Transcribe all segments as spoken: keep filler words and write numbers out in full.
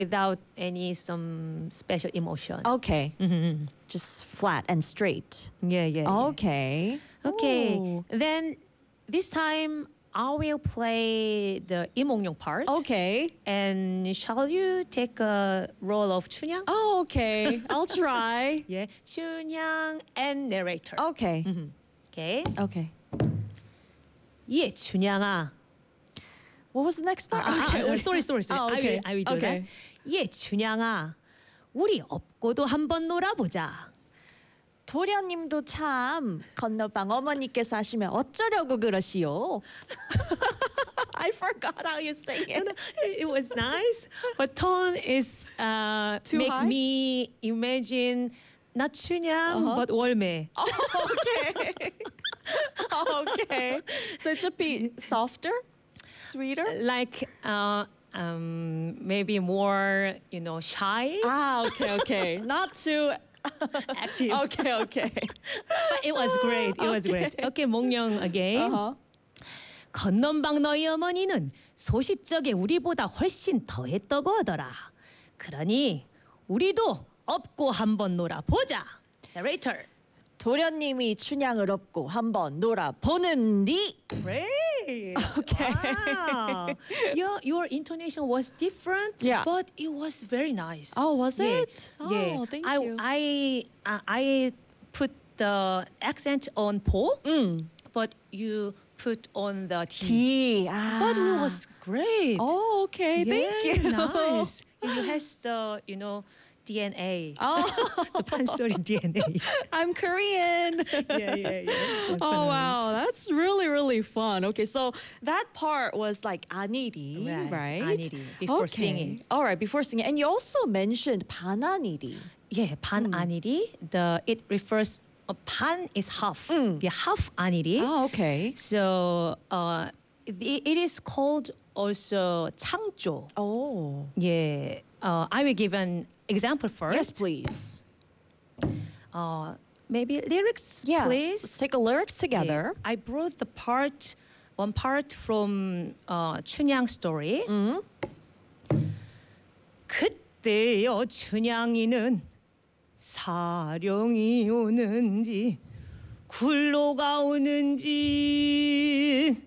without any some special emotion. Okay. Mhm. Just flat and straight. Yeah, yeah. yeah. Okay. Okay. Ooh. Then this time I will play the 이몽룡 part. Okay. And shall you take a role of 춘향? Oh, okay. I'll try. Yeah. 춘향 and narrator. Okay. Okay. Okay. 예, 춘향아. What was the next part? 아, 아, 아, sorry, sorry, sorry. Oh, okay. I will, I will do Okay. that. 예, 춘향아. 우리 업고도 한번 놀아보자. 도련님도 참 건너방 어머니께서 하시면 어쩌려고 그러시오. I forgot how you say it. It was nice, but tone is uh, Too make high? me imagine not 춘향 Uh-huh. but 월매. Okay. Okay. So it should be softer, sweeter. Like uh, um, maybe more, you know, shy. Ah, okay, okay. Not too active. Okay, okay. But it was great. It was great. Okay, 몽룡 again. Uh-huh. 건넌방 너희 어머니는 소시적에 우리보다 훨씬 더했다고 하더라. 그러니 우리도 업고 한번 놀아보자. Narrator. 도련님이 춘향을 업고 한번 놀아보는디. Great. Okay. Wow. Your your intonation was different, Yeah. but it was very nice. Oh, was Yeah. it? Yeah. Oh, thank I, you. I I I put the accent on po, 음. but you put on the T. D. Ah. But it was great. Oh, okay. yeah, Thank you. Nice. You has the you know D N A. Oh, The 판소리 D N A. I'm Korean. yeah, yeah, yeah. Oh wow, that's really really fun. Okay, so that part was like aniri, Right, right? aniri, before okay. singing. All right, before singing, and you also mentioned 반안iri. Yeah, 반 아니리. The it refers. Uh, 반 is half. The half 아니리. Oh, okay. So uh, it, it is called also 창조. Oh, Yeah. Uh, I will give an example first. yes, please. Uh, maybe lyrics, Yeah, please. let's take a lyrics together. I brought the part, one part from uh, 춘향 story. 그때여 춘향이는 사령이 오는지 굴로가 오는지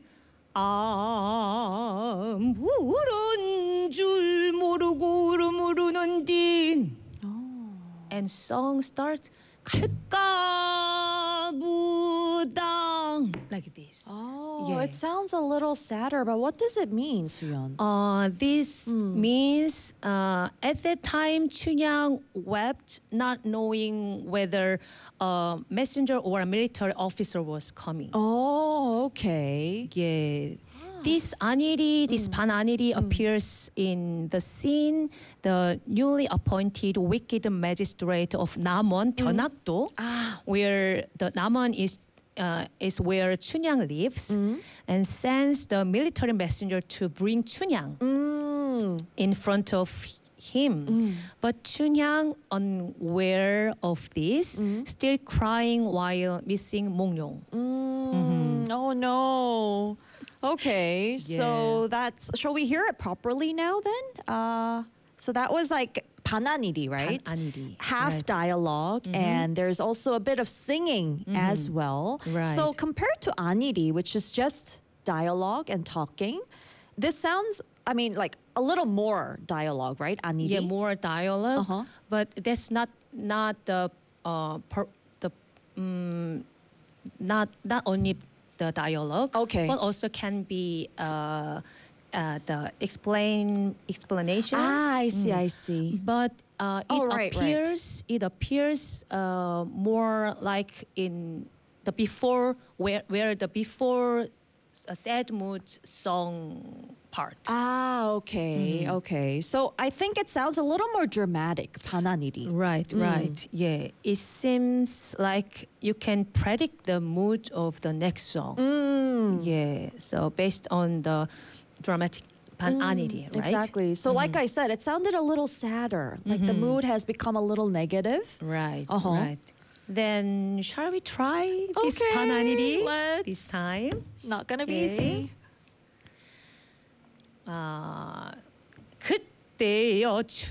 아무런 줄 모르고 울음으르는디. And song starts 갈까 무당 like this. Oh, Yeah. it sounds a little sadder, but what does it mean, Suyeon? Uh, this means uh, at that time 춘향 wept, not knowing whether a messenger or a military officer was coming. Oh, okay. Yeah. This aniri, this 반 aniri appears in the scene, the newly appointed wicked magistrate of Namon, 변학도, where the Namon is uh, is where 춘향 lives, and sends the military messenger to bring 춘향 Mm. in front of him. But 춘향, unaware of this, still crying while missing 몽룡. Mm. Oh no. Okay, so that's. Shall we hear it properly now then? Uh, so that was like 반안iri, right? 반안iri, Half right. dialogue, and there's also a bit of singing as well. Right. So compared to aniri, which is just dialogue and talking, this sounds. I mean, like a little more dialogue, right? Aniri. Yeah, more dialogue, Uh-huh. but that's not not the uh per, the um, not not only the dialogue, Okay. but also can be uh, uh the explain explanation. Ah, I see. I see. But uh, it Oh, right, right. appears it appears uh, more like in the before where where the before s- a sad mood song part. Ah, okay, okay. So I think it sounds a little more dramatic. 반안iri. Right, right. Yeah. It seems like you can predict the mood of the next song. Yeah. So based on the dramatic 반안일이, right? Exactly. So, like I said, it sounded a little sadder. Like the mood has become a little negative. Right, Uh-huh. right. Then shall we try this Okay, 반안일이 let's. this time? Not gonna be Okay. easy. 아, 그때여 주